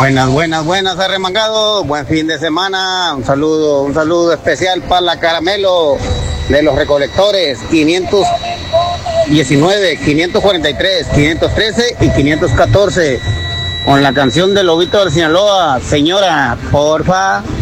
Buenas, arremangado. Buen fin de semana. Un saludo especial para la Caramelo de los recolectores. 519, 543, 513 y 514. Con la canción del Lobito del Sinaloa. Señora, porfa.